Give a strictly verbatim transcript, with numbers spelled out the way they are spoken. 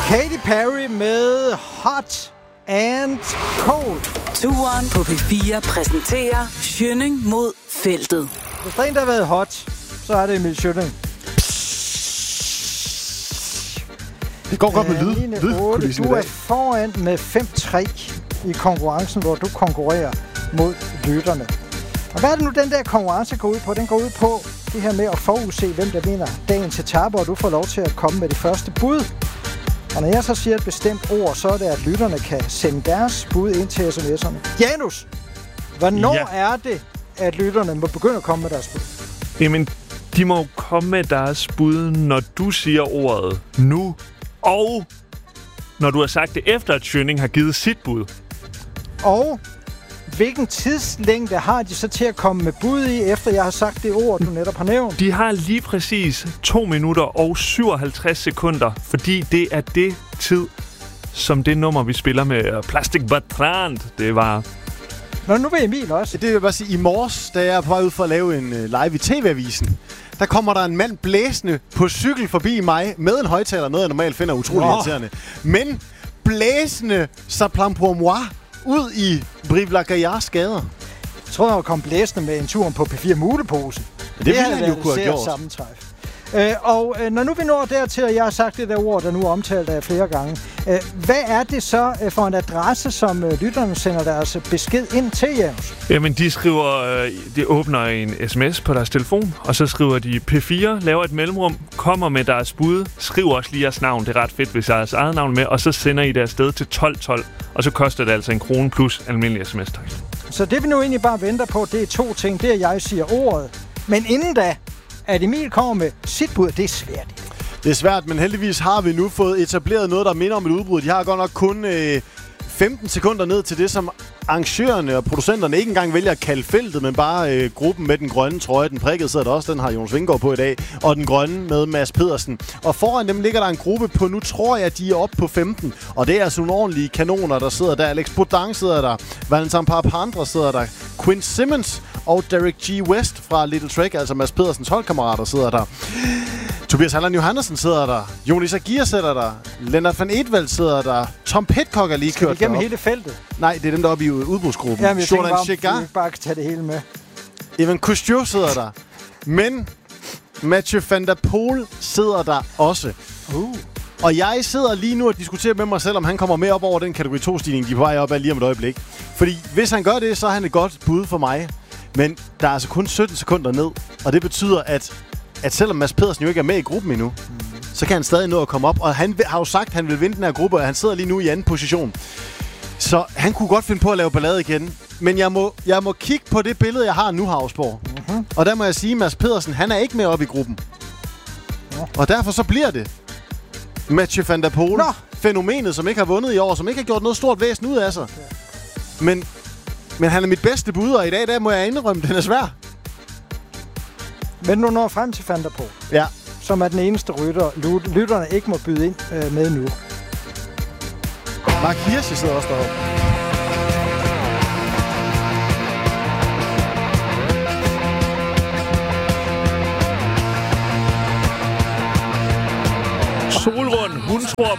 Katy Perry med Hot and Cold. Turen på P fire præsenterer Schønning mod feltet. Hvis der er en, der har været hot, så er det Emil Schønning. Det går godt med lyd. lyd du er foran med fem tre i konkurrencen, hvor du konkurrerer mod lytterne. Og hvad er det nu, den der konkurrence går ud på? Den går ud på det her med at forudse, hvem der vinder dagens etape, og du får lov til at komme med det første bud. Og når jeg så siger et bestemt ord, så er det, at lytterne kan sende deres bud ind til sms'erne. Janus, hvornår ja. er det, at lytterne må begynde at komme med deres bud? Jamen, de må komme med deres bud, når du siger ordet nu, og når du har sagt det efter, at Schønning har givet sit bud. Og hvilken tidslængde har de så til at komme med bud i, efter jeg har sagt det ord, du netop har nævnt? De har lige præcis to minutter og syvoghalvtreds sekunder, fordi det er det tid, som det nummer, vi spiller med Plastic Bertrand, det var. Nå, nu vil Emil også. Det vil jeg bare sige, i morges, da jeg er på vej ud for at lave en live i T V-avisen, der kommer der en mand blæsende på cykel forbi mig med en højtaler, noget jeg normalt finder utrolig oh. irriterende. Men blæsende ça plan pour moi ud i Brive-la-Gaillards gader. Jeg tror, jeg kom blæsende med en tur på P fire Muleposen. Det, det ville han jo kunne have gjort. Sammentræf. Øh, og øh, når nu vi når dertil, og jeg har sagt det der ord, der nu er omtalt af flere gange, øh, hvad er det så øh, for en adresse, som øh, lytterne sender deres besked ind til, Janus? Jamen, de skriver, øh, de åbner en sms på deres telefon, og så skriver de P fire, laver et mellemrum, kommer med deres bud, skriver også lige jeres navn, det er ret fedt, hvis jeg har jeres eget navn med, og så sender I det afsted til tolv tolv, og så koster det altså en krone plus almindelig sms-tekst. Så det vi nu egentlig bare venter på, det er to ting. Det er, at jeg siger ordet, men inden da, at Emil kommer med sit bud, det er svært. Det er svært, men heldigvis har vi nu fået etableret noget, der minder om et udbrud. De har godt nok kun øh, femten sekunder ned til det, som arrangørerne og producenterne ikke engang vælger at kalde feltet, men bare øh, gruppen med den grønne trøje. Den prikkede sidder der også, den har Jonas Vingegaard på i dag. Og den grønne med Mads Pedersen. Og foran dem ligger der en gruppe på, nu tror jeg, de er oppe på femten. Og det er altså nogle ordentlige kanoner, der sidder der. Alex Bodang sidder der. Valentin Parapandra sidder der. Quinn Simmons og Derek G. West fra Little Trek, altså Mads Pedersens holdkammerater, sidder der. Tobias Halland Johannessen sidder der. Jonas Aguirre sidder der. Lennart van Eetveld sidder der. Tom Pitcock er lige kørt derop. Skal vi gennem hele feltet? Nej, det er dem, der er oppe i udbrudsgruppen. Jamen, jeg tænker bare, om vi ikke bare kan tage det hele med. Evan Kustjo sidder der. Men Mathieu van der Poel sidder der også. Uh. Og jeg sidder lige nu og diskuterer med mig selv, om han kommer med op over den kategori to-stigning, de er på vej op af lige om et øjeblik. Fordi hvis han gør det, så er han et godt bud for mig. Men der er altså kun sytten sekunder ned. Og det betyder, at, at selvom Mads Pedersen jo ikke er med i gruppen endnu, mm. så kan han stadig nå at komme op. Og han har jo sagt, at han vil vinde den her gruppe, og han sidder lige nu i anden position. Så han kunne godt finde på at lave ballade igen. Men jeg må, jeg må kigge på det billede, jeg har nu, Havsborg. Mm-hmm. Og der må jeg sige, at Mads Pedersen, han er ikke med op i gruppen. Ja. Og derfor så bliver det Mathieu van der Poel. Nå. Fænomenet, som ikke har vundet i år, som ikke har gjort noget stort væsen ud af sig. Okay. Men, men han er mit bedste bud, og i dag der må jeg indrømme, den er svær. Men nu når frem til van der Poel, ja. som er den eneste rytter, lytterne ikke må byde ind øh, med nu. Mark Hirschi sidder også deroppe. Solrund, hun tror